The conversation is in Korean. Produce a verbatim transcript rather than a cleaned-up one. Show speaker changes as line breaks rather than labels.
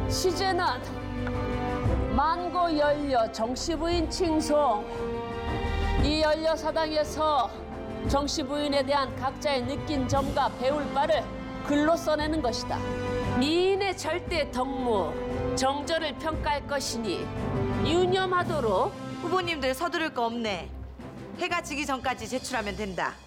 시제는 만고 연려 정씨부인 칭송. 이 연려사당에서 정씨부인에 대한 각자의 느낀 점과 배울 바를 글로 써내는 것이다. 미인의 절대 덕무, 정절을 평가할 것이니 유념하도록.
후보님들 서두를 거 없네. 해가 지기 전까지 제출하면 된다.